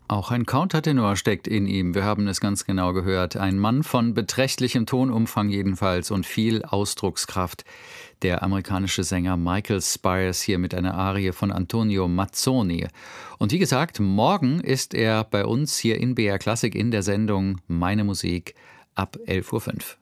Auch ein Countertenor steckt in ihm. Wir haben es ganz genau gehört. Ein Mann von beträchtlichem Tonumfang jedenfalls und viel Ausdruckskraft. Der amerikanische Sänger Michael Spires hier mit einer Arie von Antonio Mazzoni. Und wie gesagt, morgen ist er bei uns hier in BR Klassik in der Sendung Meine Musik ab 11:05 Uhr.